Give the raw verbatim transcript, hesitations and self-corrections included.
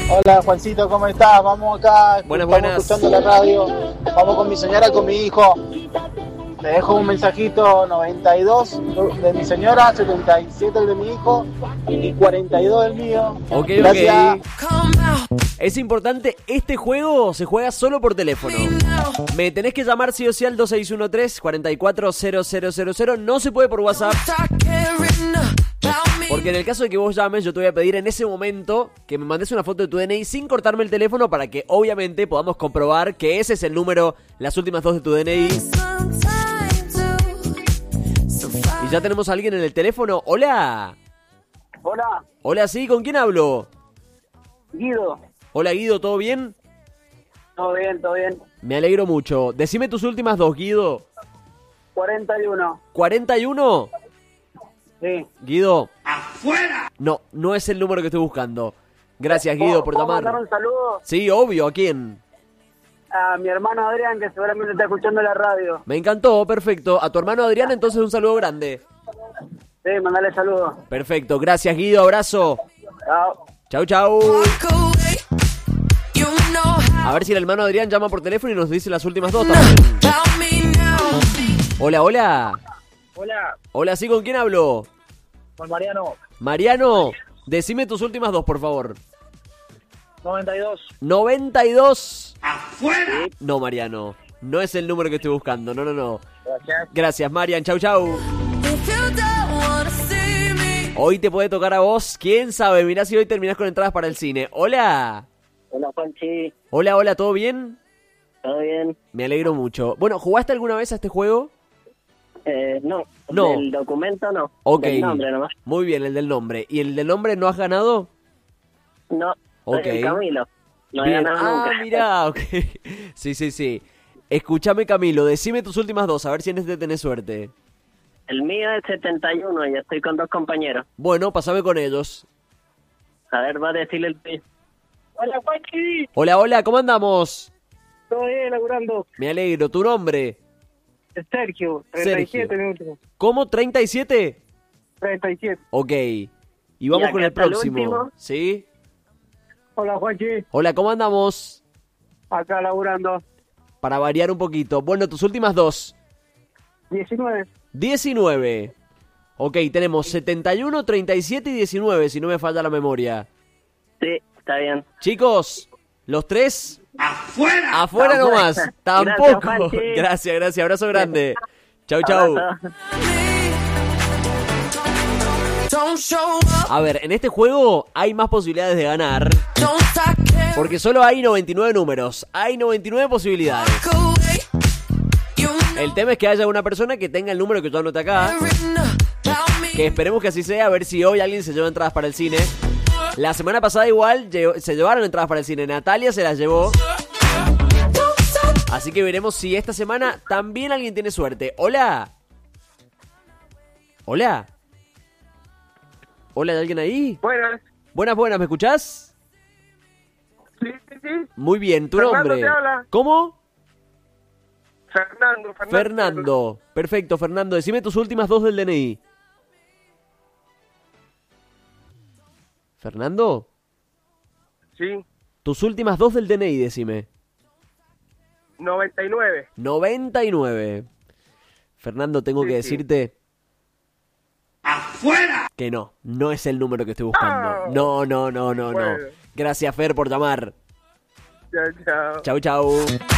Hola Juancito, ¿cómo estás? Vamos acá, Buenas, estamos buenas. escuchando la radio. Vamos con mi señora y con mi hijo. Le dejo un mensajito noventa y dos de mi señora, setenta y siete el de mi hijo y cuarenta y dos el mío. Ok, Gracias. ok. Es importante, este juego se juega solo por teléfono. Me tenés que llamar sí o sí al dos seis uno tres, cuatro cuatro cero cero cero cero. No se puede por WhatsApp. Porque en el caso de que vos llames, yo te voy a pedir en ese momento que me mandes una foto de tu D N I sin cortarme el teléfono para que obviamente podamos comprobar que ese es el número, las últimas dos de tu D N I. Y ya tenemos a alguien en el teléfono. Hola. Hola, Hola, sí, ¿con quién hablo? Guido. Hola Guido, ¿todo bien? Todo bien, todo bien. Me alegro mucho. Decime tus últimas dos, Guido. cuarenta y uno. ¿cuarenta y uno? Sí. Guido. ¡Afuera! No, no es el número que estoy buscando. Gracias, Guido, por ¿Puedo llamar. mandar un saludo Sí, obvio, ¿a quién? a mi hermano Adrián, que seguramente está escuchando la radio? Me encantó, perfecto. A tu hermano Adrián, entonces un saludo grande. Sí, mandale saludos. Perfecto, gracias Guido, abrazo. Chao. Chau, chau. A ver si el hermano Adrián llama por teléfono y nos dice las últimas dos también. Hola, hola. Hola, Hola, ¿sí con quién hablo? con Mariano. Mariano, decime tus últimas dos, por favor. noventa y dos. noventa y dos. ¡Afuera! No, Mariano, no es el número que estoy buscando, no, no, no. Gracias. Gracias, Marian, chau, chau. Hoy te puede tocar a vos, quién sabe, mirá si hoy terminás con entradas para el cine. Hola. Hola, Juanchi. Hola, hola, ¿todo bien? ¿Todo bien? Me alegro mucho. Bueno, ¿jugaste alguna vez a este juego? Eh, no. No. El documento no. Ok. El nombre nomás. Muy bien, el del nombre. ¿Y el del nombre no has ganado? No. Ok. Soy el Camilo. No he Bien. ganado Ah, nunca. mirá, ok. Sí, sí, sí. Escúchame, Camilo, decime tus últimas dos, a ver si en este tenés suerte. El mío es setenta y uno y estoy con dos compañeros. Bueno, pasame con ellos. A ver, va a decirle el tuyo. Hola, Juanchi. Hola, hola, ¿cómo andamos? Todo bien, laburando. Me alegro, ¿tu nombre? Sergio, Sergio. mi último. ¿Cómo? ¿treinta y siete? treinta y siete. Ok. Y vamos Y con acá el está el próximo. último. ¿Sí? Hola, Juanchi. Hola, ¿cómo andamos? Acá laburando. Para variar un poquito. Bueno, tus últimas dos. diecinueve. diecinueve. Ok, tenemos setenta y uno, treinta y siete y diecinueve, si no me falla la memoria. Sí, está bien. Chicos, los tres... ¡Afuera! ¡Afuera Afuera. nomás! ¡Tampoco! Gracias, Juanchi. Gracias, gracias. Abrazo grande. Chau, chau. Abrazo. A ver, en este juego hay más posibilidades de ganar. Porque solo hay noventa y nueve números. Hay noventa y nueve posibilidades. El tema es que haya una persona que tenga el número que yo anoté acá. Que esperemos que así sea, a ver si hoy alguien se lleva entradas para el cine. La semana pasada igual se llevaron entradas para el cine. Natalia se las llevó. Así que veremos si esta semana también alguien tiene suerte. Hola. Hola. Hola, ¿hay alguien ahí? Buenas. Buenas, buenas, ¿me escuchás? Sí, sí, sí. Muy bien, tu Fernando nombre. te habla. ¿Cómo? Fernando, Fernando. Fernando. Perfecto, Fernando. Decime tus últimas dos del D N I. ¿Fernando? Sí, Tus últimas dos del D N I, decime. noventa y nueve. noventa y nueve. Fernando, tengo Sí, que sí. decirte... ¡Afuera! Que no, no es el número que estoy buscando. No, no, no, no, no. Bueno. Gracias, Fer, por llamar. Chao, chao. Chau, chau.